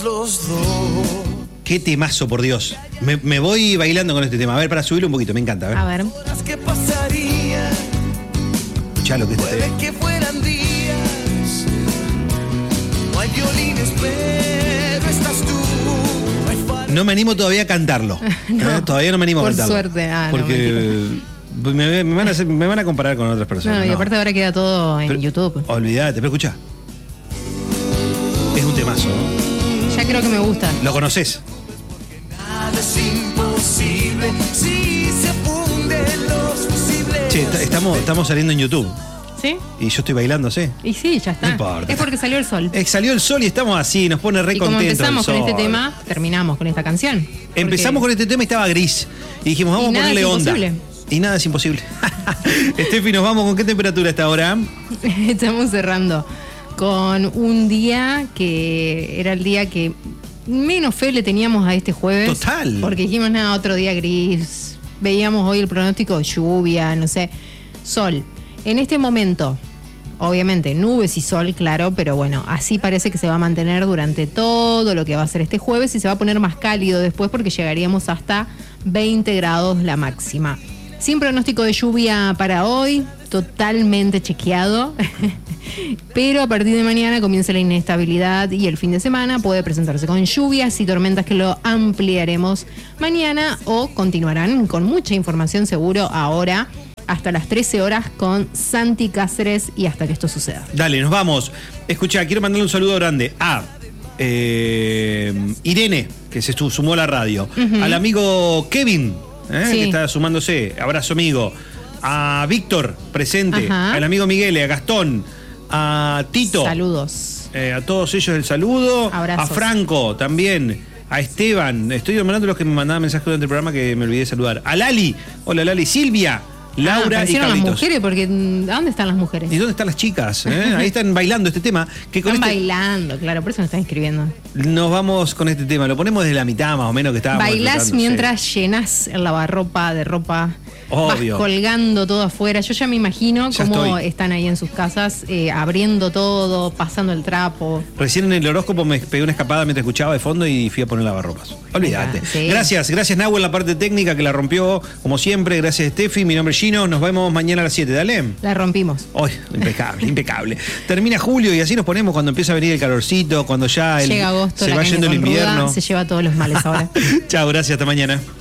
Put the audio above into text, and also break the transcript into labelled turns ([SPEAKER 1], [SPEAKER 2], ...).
[SPEAKER 1] Los dos.
[SPEAKER 2] Qué temazo, por Dios. Me voy bailando con este tema. A ver, para subirlo un poquito, me encanta.
[SPEAKER 3] A ver.
[SPEAKER 1] ¿Qué pasaría?
[SPEAKER 2] Escuchá lo que es este
[SPEAKER 1] Puede
[SPEAKER 2] tema.
[SPEAKER 1] que fueran días. No hay violines, pero estás tú. No hay faros.
[SPEAKER 2] No me animo todavía a cantarlo.
[SPEAKER 3] No,
[SPEAKER 2] todavía no me animo a
[SPEAKER 3] por
[SPEAKER 2] cantarlo.
[SPEAKER 3] suerte. No,
[SPEAKER 2] porque me van a comparar con otras personas.
[SPEAKER 3] No, y aparte ahora queda todo en
[SPEAKER 2] Pero,
[SPEAKER 3] YouTube.
[SPEAKER 2] Olvídate, pero escuchá. Es un temazo, ¿no?
[SPEAKER 3] Ya creo que me gusta.
[SPEAKER 2] ¿Lo conoces?
[SPEAKER 1] Nada es imposible si se funden los fusibles.
[SPEAKER 2] Che, estamos saliendo en YouTube.
[SPEAKER 3] ¿Sí?
[SPEAKER 2] Y yo estoy bailando, ¿sí?
[SPEAKER 3] Y sí, ya está.
[SPEAKER 2] No importa.
[SPEAKER 3] Es porque salió el sol.
[SPEAKER 2] Salió el sol y estamos así, nos pone re
[SPEAKER 3] Y como
[SPEAKER 2] contentos.
[SPEAKER 3] empezamos
[SPEAKER 2] el
[SPEAKER 3] con este
[SPEAKER 2] sol.
[SPEAKER 3] tema, terminamos con esta canción.
[SPEAKER 2] Empezamos con este tema y estaba gris. Y dijimos, vamos
[SPEAKER 3] Y
[SPEAKER 2] a
[SPEAKER 3] nada
[SPEAKER 2] ponerle
[SPEAKER 3] es
[SPEAKER 2] onda.
[SPEAKER 3] imposible.
[SPEAKER 2] Y nada es imposible. Estefi, nos vamos con qué temperatura hasta ahora.
[SPEAKER 3] Estamos cerrando con un día que era el día que menos fe le teníamos a este jueves.
[SPEAKER 2] Total.
[SPEAKER 3] Porque dijimos, nada, otro día gris. Veíamos hoy el pronóstico de lluvia, no sé. Sol. En este momento, obviamente, nubes y sol, claro, pero bueno, así parece que se va a mantener durante todo lo que va a ser este jueves y se va a poner más cálido después porque llegaríamos hasta 20 grados la máxima. Sin pronóstico de lluvia para hoy, totalmente chequeado, pero a partir de mañana comienza la inestabilidad y el fin de semana puede presentarse con lluvias y tormentas que lo ampliaremos mañana o continuarán con mucha información seguro ahora hasta las 13 horas con Santi Cáceres y hasta que esto suceda.
[SPEAKER 2] Dale, nos vamos. Escuchá, quiero mandarle un saludo grande a Irene, que se sumó a la radio, al amigo Kevin,
[SPEAKER 3] Sí.
[SPEAKER 2] que está sumándose, abrazo amigo, a Víctor, presente,
[SPEAKER 3] Ajá.
[SPEAKER 2] al amigo Miguel, a Gastón, a Tito,
[SPEAKER 3] Saludos.
[SPEAKER 2] a todos ellos el saludo,
[SPEAKER 3] Abrazos.
[SPEAKER 2] a Franco también, a Esteban, estoy nombrando los que me mandaban mensajes durante el programa que me olvidé de saludar, a Lali, hola Lali, Silvia, Laura y
[SPEAKER 3] aparecieron las
[SPEAKER 2] Carlitos.
[SPEAKER 3] mujeres porque ¿a dónde están las mujeres?
[SPEAKER 2] ¿Y dónde están las chicas? Ahí están bailando este tema. Que con
[SPEAKER 3] Están
[SPEAKER 2] este
[SPEAKER 3] bailando, claro, por eso me están escribiendo.
[SPEAKER 2] nos vamos con este tema. Lo ponemos desde la mitad más o menos que estábamos.
[SPEAKER 3] Bailás
[SPEAKER 2] disfrutando,
[SPEAKER 3] mientras llenas el lavarropa de ropa.
[SPEAKER 2] Obvio.
[SPEAKER 3] Vas colgando todo afuera. Yo ya me imagino
[SPEAKER 2] Ya
[SPEAKER 3] cómo
[SPEAKER 2] estoy.
[SPEAKER 3] están ahí en sus casas, abriendo todo, pasando el trapo.
[SPEAKER 2] Recién en el horóscopo me pegué una escapada mientras escuchaba de fondo y fui a poner lavarropas. Olvídate.
[SPEAKER 3] Ajá, sí.
[SPEAKER 2] Gracias Nahu en la parte técnica que la rompió como siempre. Gracias Steffi, mi nombre es Gino. Nos vemos mañana a las 7, dale.
[SPEAKER 3] La rompimos.
[SPEAKER 2] Hoy, impecable, impecable. Termina julio y así nos ponemos cuando empieza a venir el calorcito, cuando ya
[SPEAKER 3] Llega agosto,
[SPEAKER 2] se
[SPEAKER 3] la
[SPEAKER 2] va
[SPEAKER 3] caña
[SPEAKER 2] yendo el
[SPEAKER 3] con ruda,
[SPEAKER 2] invierno.
[SPEAKER 3] se lleva todos los males ahora.
[SPEAKER 2] Chao, gracias, hasta mañana.